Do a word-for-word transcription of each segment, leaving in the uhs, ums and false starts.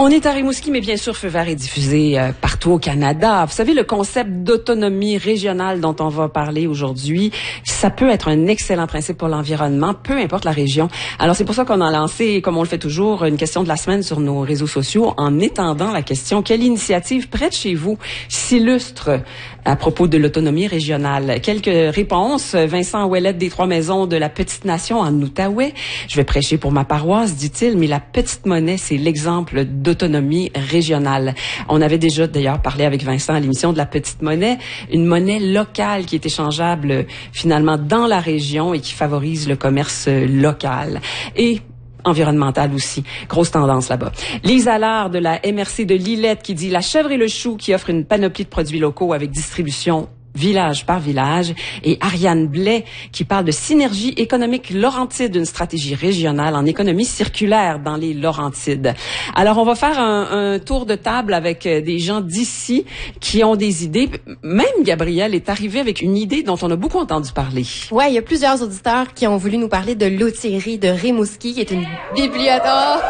On est à Rimouski, mais bien sûr, Feu vert est diffusé euh, partout au Canada. Vous savez, le concept d'autonomie régionale dont on va parler aujourd'hui, ça peut être un excellent principe pour l'environnement, peu importe la région. Alors, c'est pour ça qu'on a lancé, comme on le fait toujours, une question de la semaine sur nos réseaux sociaux en étendant la question: quelle initiative près de chez vous s'illustre à propos de l'autonomie régionale? Quelques réponses. Vincent Ouellette des Trois-Maisons de la Petite Nation en Outaouais. Je vais prêcher pour ma paroisse, dit-il, mais la petite monnaie, c'est l'exemple d'autonomie régionale. On avait déjà d'ailleurs parlé avec Vincent à l'émission de la petite monnaie, une monnaie locale qui est échangeable finalement dans la région et qui favorise le commerce local. Et environnementale aussi. Grosse tendance là-bas. Lise Allard de la M R C de Lillette qui dit: la chèvre et le chou qui offre une panoplie de produits locaux avec distribution village par village, et Ariane Blais qui parle de synergie économique Laurentide, une stratégie régionale en économie circulaire dans les Laurentides. Alors, on va faire un, un tour de table avec des gens d'ici qui ont des idées. Même Gabrielle est arrivée avec une idée dont on a beaucoup entendu parler. Ouais, il y a plusieurs auditeurs qui ont voulu nous parler de l'Outillerie de Rimouski, qui est une bibliothèque.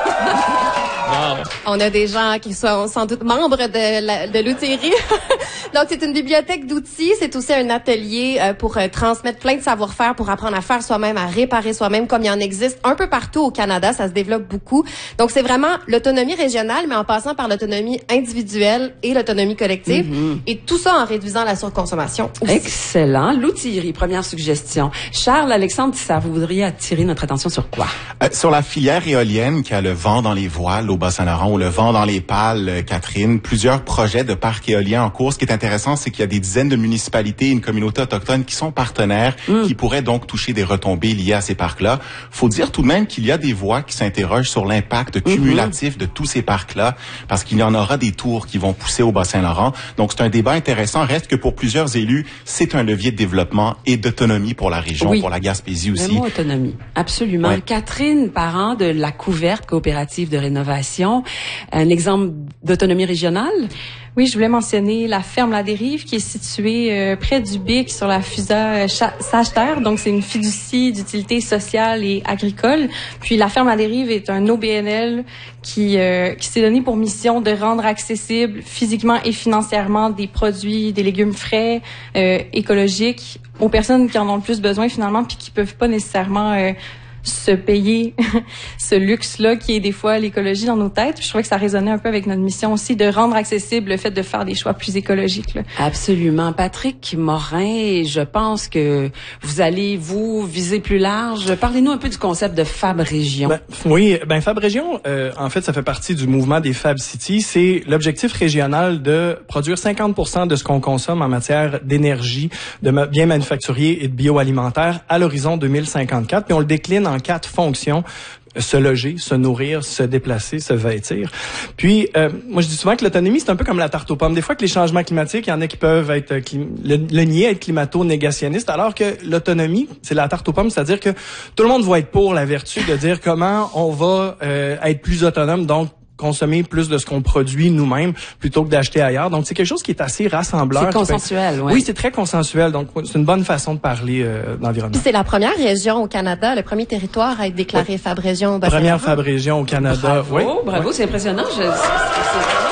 Wow. On a des gens qui sont sans doute membres de, la, de l'Outillerie. Donc, c'est une bibliothèque d'outils. C'est aussi un atelier euh, pour euh, transmettre plein de savoir-faire, pour apprendre à faire soi-même, à réparer soi-même, comme il y en existe un peu partout au Canada. Ça se développe beaucoup. Donc, c'est vraiment l'autonomie régionale, mais en passant par l'autonomie individuelle et l'autonomie collective. Mm-hmm. Et tout ça en réduisant la surconsommation aussi. Excellent. L'Outillerie, première suggestion. Charles, Alexandre Tissard, vous voudriez attirer notre attention sur quoi? Euh, sur la filière éolienne qui a le vent dans les voiles au Bas-Saint-Laurent ou le vent dans les pales, euh, Catherine. Plusieurs projets de parcs éoliens en cours. Ce qui est intéressant, c'est qu'il y a des dizaines de municipalités et une communauté autochtone qui sont partenaires, mm. qui pourraient donc toucher des retombées liées à ces parcs-là. Faut dire tout de même qu'il y a des voix qui s'interrogent sur l'impact cumulatif mm-hmm. de tous ces parcs-là, parce qu'il y en aura des tours qui vont pousser au Bas-Saint-Laurent. Donc, c'est un débat intéressant. Reste que pour plusieurs élus, c'est un levier de développement et d'autonomie pour la région, oui. pour la Gaspésie aussi. Le mot autonomie, absolument. Ouais. Catherine Parent de la Couverte coopérative de rénovation, un exemple d'autonomie régionale? Oui, je voulais mentionner la ferme La Dérive qui est située euh, près du Bic sur la FUSA euh, Sage-Terre. Donc, c'est une fiducie d'utilité sociale et agricole. Puis, la ferme La Dérive est un O B N L qui, euh, qui s'est donné pour mission de rendre accessible physiquement et financièrement des produits, des légumes frais, euh, écologiques aux personnes qui en ont le plus besoin finalement puis qui peuvent pas nécessairement euh, se payer ce luxe-là qui est des fois l'écologie dans nos têtes. Je trouvais que ça résonnait un peu avec notre mission aussi de rendre accessible le fait de faire des choix plus écologiques. Là. Absolument. Patrick Morin, je pense que vous allez vous viser plus large. Parlez-nous un peu du concept de Fab Région. Ben, oui, ben Fab Région, euh, en fait, ça fait partie du mouvement des Fab Cities. C'est l'objectif régional de produire cinquante pour cent de ce qu'on consomme en matière d'énergie, de biens manufacturiers et de bioalimentaire à l'horizon deux mille cinquante-quatre. Puis on le décline en quatre fonctions: se loger, se nourrir, se déplacer, se vêtir. Puis, euh, moi, je dis souvent que l'autonomie, c'est un peu comme la tarte aux pommes. Des fois que les changements climatiques, il y en a qui peuvent être clim- le, le nier, être climato-négationniste, alors que l'autonomie, c'est la tarte aux pommes, c'est-à-dire que tout le monde va être pour la vertu de dire comment on va euh, être plus autonome, donc consommer plus de ce qu'on produit nous-mêmes plutôt que d'acheter ailleurs. Donc, c'est quelque chose qui est assez rassembleur. C'est consensuel, oui. Oui, c'est très consensuel. Donc, c'est une bonne façon de parler euh, d'environnement. Puis c'est la première région au Canada, le premier territoire à être déclaré oui. Fab Région. Première Fab Région au Canada. Bravo, oui. bravo, oui. c'est impressionnant. Je, c'est, c'est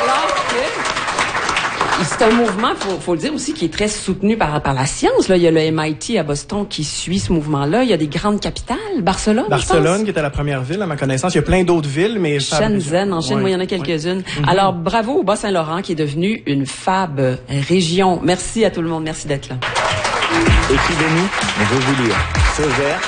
C'est un mouvement, faut, faut le dire aussi, qui est très soutenu par, par la science. Là, il y a le M I T à Boston qui suit ce mouvement-là. Il y a des grandes capitales. Barcelone, Barcelone, qui était la première ville, à ma connaissance. Il y a plein d'autres villes, mais... Shenzhen, en Chine, ouais. moi, il y en a quelques-unes. Ouais. Mm-hmm. Alors, bravo au Bas-Saint-Laurent, qui est devenu une Fab Région. Merci à tout le monde. Merci d'être là. Écrivez-nous, on veut vous lire. Feu vert.